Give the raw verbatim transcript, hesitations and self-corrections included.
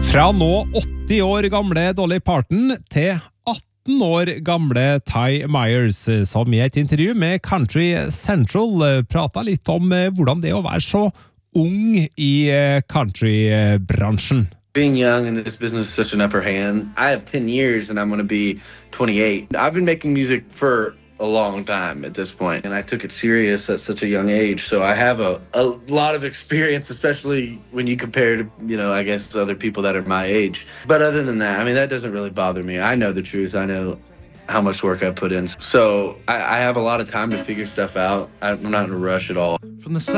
Fra nå åtti år gamle Dolly Parton til atten år gamle Ty Myers, som i et intervju med Country Central pratet litt om hvordan det er å være så ung i countrybransjen. Being young in this business is such an upper hand. I have ten years and I'm going to be twenty-eight. I've been making music for a long time at this point, and I took it serious at such a young age. So I have a, a lot of experience, especially when you compare to, you know, I guess other people that are my age. But other than that, I mean, that doesn't really bother me. I know the truth. I know how much work I put in. So I, I have a lot of time to figure stuff out. I'm not in a rush at all. From the